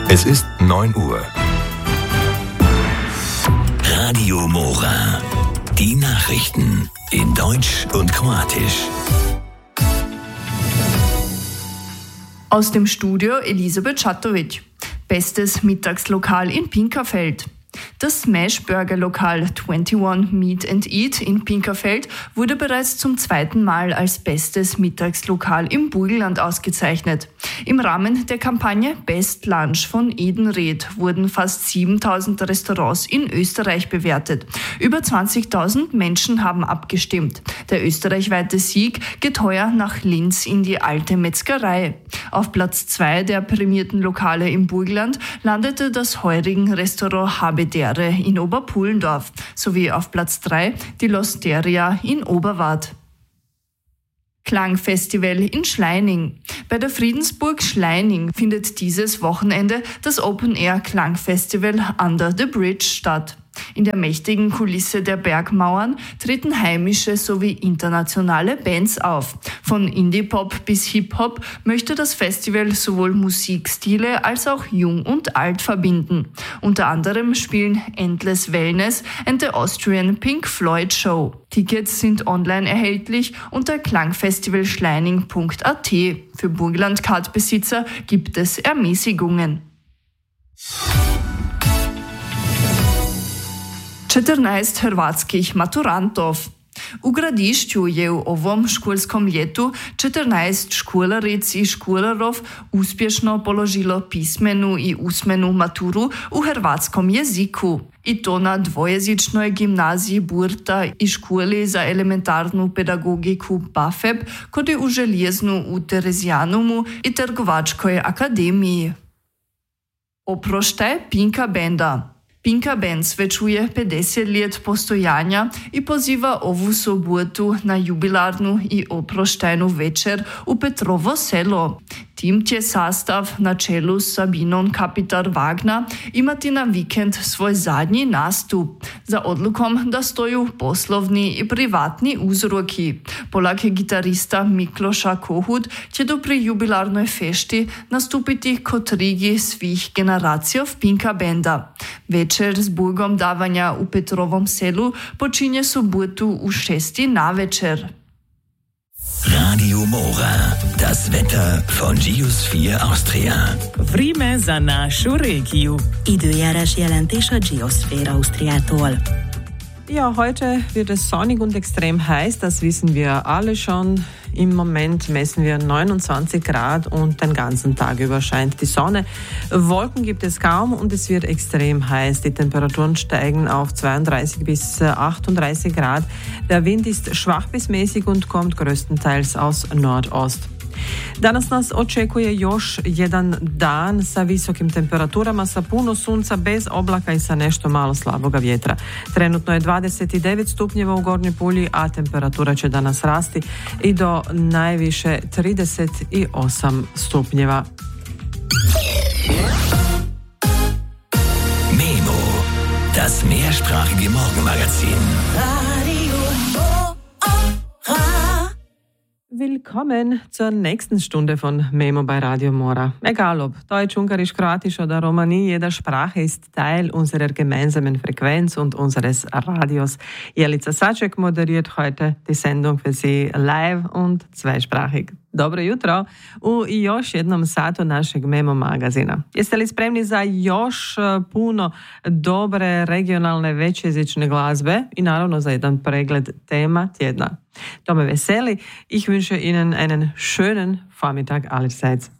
Es ist 9 Uhr. Radio Mora. Die Nachrichten in Deutsch und Kroatisch. Aus dem Studio Elisabeth Schatovic. Bestes Mittagslokal in Pinkerfeld. Das Smash-Burger-Lokal 21 Meat and Eat in Pinkerfeld wurde bereits zum zweiten Mal als bestes Mittagslokal im Burgenland ausgezeichnet. Im Rahmen der Kampagne Best Lunch von Edenred wurden fast 7.000 Restaurants in Österreich bewertet. Über 20.000 Menschen haben abgestimmt. Der österreichweite Sieg geht heuer nach Linz in die Alte Metzgerei. Auf Platz 2 der prämierten Lokale im Burgenland landete das Heurigen-Restaurant Habedere in Oberpullendorf sowie auf Platz 3 die L'Osteria in Oberwart. Klangfestival in Schleining. Bei der Friedensburg Schleining findet dieses Wochenende das Open-Air-Klangfestival Under the Bridge statt. In der mächtigen Kulisse der Bergmauern treten heimische sowie internationale Bands auf. Von Indie-Pop bis Hip-Hop möchte das Festival sowohl Musikstile als auch Jung und Alt verbinden. Unter anderem spielen Endless Wellness and the Austrian Pink Floyd Show. Tickets sind online erhältlich unter klangfestivalschleining.at. Für Burgenland-Card-Besitzer gibt es Ermäßigungen. 14 hrvatskih maturantov. U gradišću je u ovom školskom ljetu 14 školaric i školarov uspješno položilo pismenu i usmenu maturu u hrvatskom jeziku. I to na dvojezičnoj gimnaziji Burta i školi za elementarnu pedagogiku BAFEB, kod je u Željeznu u Terezijanumu i Trgovačkoj akademiji. Oproštaj Pinka Benda. Pinka Band svečuje 50 let postojanja i poziva ovu sobotu na jubilarnu i oproštajnu večer u Petrovo selo. Tim će sastav na čelu s Sabinom Kapitar-Wagner imati na vikend svoj zadnji nastup. Za odlukom da stoju poslovni i privatni uzroki. Polak gitarista Mikloša Kohut će do pri jubilarnoj fešti nastupiti kot rigi svih generacijov Pinka Benda. Večer s burgom davanja u Petrovom selu počinje sobotu u 6 navečer. Radio Mora. Das Wetter von Geosphere Austria. Vreme za našu regiju. Időjárás jelentés a Geosphere Austriától. Ja, heute wird es sonnig und extrem heiß, das wissen wir alle schon. Im Moment messen wir 29 Grad und den ganzen Tag über scheint die Sonne. Wolken gibt es kaum und es wird extrem heiß. Die Temperaturen steigen auf 32 bis 38 Grad. Der Wind ist schwach bis mäßig und kommt größtenteils aus Nordost. Danas nas očekuje još jedan dan sa visokim temperaturama, sa puno sunca, bez oblaka i sa nešto malo slaboga vjetra. Trenutno je 29 stupnjeva u Gornjoj Pulji, a temperatura će danas rasti i do najviše 38 stupnjeva. Memo, das mehrsprachige Morgenmagazin. Willkommen zur nächsten Stunde von Memo bei Radio Mora. Egal ob Deutsch, Ungarisch, Kroatisch oder Romani, jede Sprache ist Teil unserer gemeinsamen Frequenz und unseres Radios. Jelica Saček moderiert heute die Sendung für Sie live und zweisprachig. Dobro jutro u još jednom satu našeg Memo magazina. Jeste li spremni za još puno dobre regionalne većjezične glazbe i naravno za jedan pregled tema tjedna? To me veseli. Ich wünsche Ihnen einen schönen Vormittag allerseits.